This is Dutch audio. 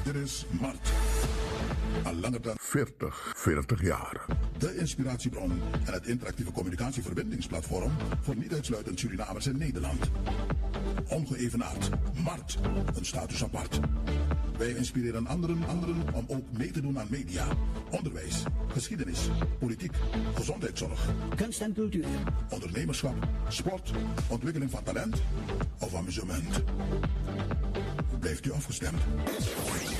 Dit is Mart. Al langer dan 40 jaar. De inspiratiebron en het interactieve communicatieverbindingsplatform voor niet uitsluitend Surinamers in Nederland. Ongeëvenaard. Mart. Een status apart. Wij inspireren anderen om ook mee te doen aan media, onderwijs, geschiedenis, politiek, gezondheidszorg, kunst en cultuur, ondernemerschap, sport, ontwikkeling van talent of amusement. Blijft u afgestemd?